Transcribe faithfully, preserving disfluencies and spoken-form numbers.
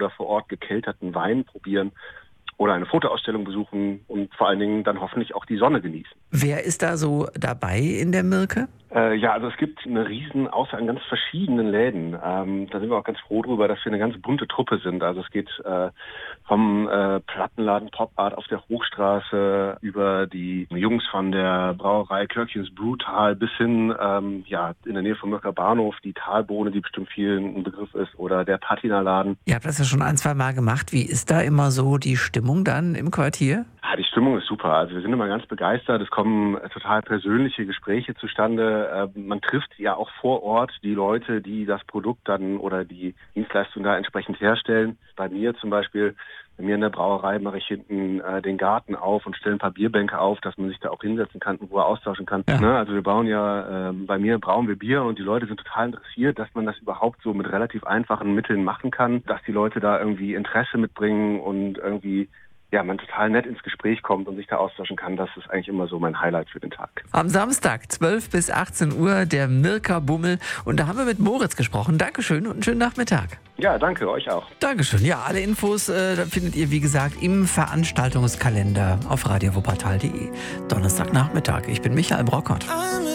oder vor Ort gekelterten Wein probieren oder eine Fotoausstellung besuchen und vor allen Dingen dann hoffentlich auch die Sonne genießen. Wer ist da so dabei in der Mirke? Äh, ja, also es gibt eine riesen Auswahl an ganz verschiedenen Läden. Ähm, da sind wir auch ganz froh drüber, dass wir eine ganz bunte Truppe sind. Also es geht äh, vom äh, Plattenladen Pop Art auf der Hochstraße über die Jungs von der Brauerei Klöckchens Brutal bis hin ähm, ja in der Nähe vom Mürker Bahnhof die Talbohne, die bestimmt vielen ein Begriff ist, oder der Patina-Laden. Ihr habt das ja schon ein, zwei Mal gemacht. Wie ist da immer so die Stimmung dann im Quartier? Ja, die Stimmung ist super. Also wir sind immer ganz begeistert. Es kommen äh, total persönliche Gespräche zustande. Äh, man trifft ja auch vor Ort die Leute, die das Produkt dann oder die Dienstleistung da entsprechend herstellen. Bei mir zum Beispiel, bei mir in der Brauerei mache ich hinten äh, den Garten auf und stelle ein paar Bierbänke auf, dass man sich da auch hinsetzen kann und Ruhe austauschen kann. Ja. Ne? Also wir bauen ja, äh, bei mir brauen wir Bier und die Leute sind total interessiert, dass man das überhaupt so mit relativ einfachen Mitteln machen kann, dass die Leute da irgendwie Interesse mitbringen und irgendwie ja, man total nett ins Gespräch kommt und sich da austauschen kann. Das ist eigentlich immer so mein Highlight für den Tag. Am Samstag, zwölf bis achtzehn Uhr, der Mirker Bummel. Und da haben wir mit Moritz gesprochen. Dankeschön und einen schönen Nachmittag. Ja, danke, euch auch. Dankeschön. Ja, alle Infos äh, findet ihr, wie gesagt, im Veranstaltungskalender auf radio wuppertal punkt de. Donnerstagnachmittag. Ich bin Michael Brockert.